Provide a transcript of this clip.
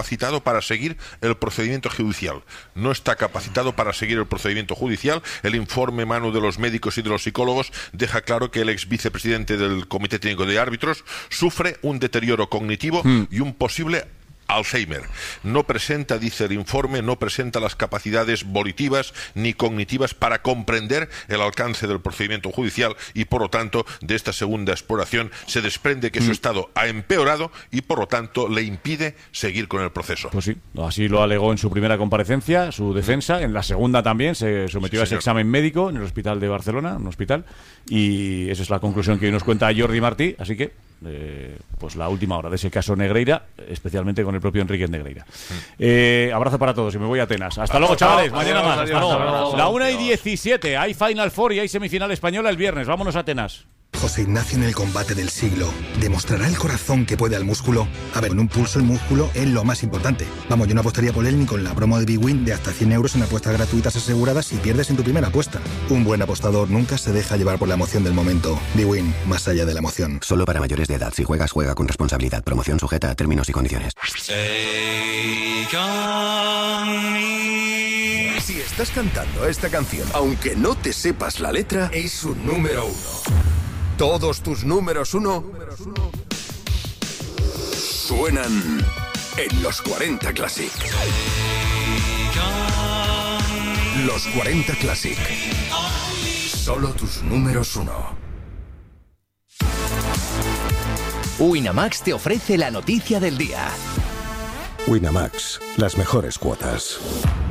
capacitado para seguir el procedimiento judicial. No está capacitado para seguir el procedimiento judicial. El informe manu de los médicos y de los psicólogos deja claro que el ex vicepresidente del Comité Técnico de Árbitros sufre un deterioro cognitivo y un posible Alzheimer. No presenta, dice el informe, no presenta las capacidades volitivas ni cognitivas para comprender el alcance del procedimiento judicial y, por lo tanto, de esta segunda exploración se desprende que su estado ha empeorado y, por lo tanto, le impide seguir con el proceso. Pues sí, así lo alegó en su primera comparecencia, su defensa. En la segunda también se sometió a ese examen médico en el hospital de Barcelona, un hospital, y esa es la conclusión que hoy nos cuenta Jordi Martí. Así que pues la última hora de ese caso Negreira, especialmente con el propio Enríquez Negreira. Abrazo para todos y me voy a Atenas. Hasta luego, chavales. Mañana más. Hasta luego. La 1:17. Hay Final Four y hay semifinal española el viernes. Vámonos a Atenas. José Ignacio en el combate del siglo. ¿Demostrará el corazón que puede al músculo? A ver, en un pulso el músculo es lo más importante. Vamos, yo no apostaría por él ni con la promo de BWin de hasta 100 euros en apuestas gratuitas aseguradas si pierdes en tu primera apuesta. Un buen apostador nunca se deja llevar por la emoción del momento. BWin, más allá de la emoción. Solo para mayores de edad. Si juegas, juega con responsabilidad. Promoción sujeta a términos y condiciones. Si estás cantando esta canción, aunque no te sepas la letra, es un número 1. Todos tus números 1 suenan en los 40 Classic. Los 40 Classic. Solo tus números 1. Winamax te ofrece la noticia del día. Winamax, las mejores cuotas.